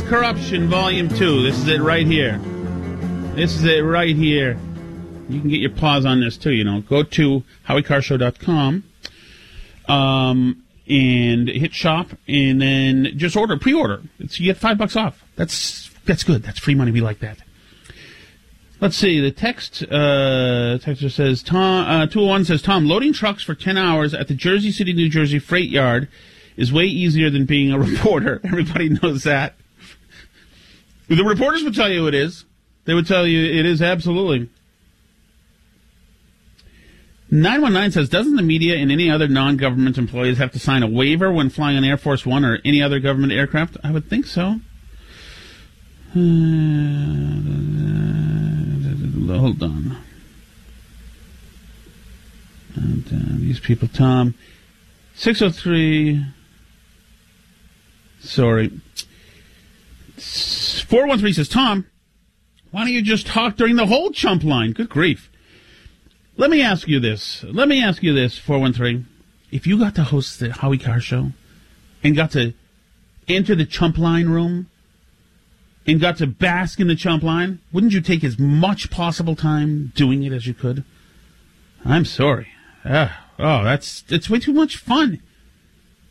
Corruption, Volume 2. This is it right here. This is it right here. You can get your paws on this, too, you know. Go to HowieCarShow.com and hit shop, and then just pre-order. You get $5 off. That's good. That's free money. We like that. Let's see. The texter says, Tom, 201 says, Tom, loading trucks for 10 hours at the Jersey City, New Jersey freight yard is way easier than being a reporter. Everybody knows that. The reporters would tell you it is. They would tell you it is absolutely. 919 says, doesn't the media and any other non-government employees have to sign a waiver when flying on Air Force One or any other government aircraft? I would think so. Hold on. And, these people, Tom. 603. Sorry. 413 says, Tom, why don't you just talk during the whole chump line? Good grief. Let me ask you this, 413. If you got to host the Howie Carr Show and got to enter the chump line room and got to bask in the chump line, wouldn't you take as much possible time doing it as you could? I'm sorry. It's way too much fun.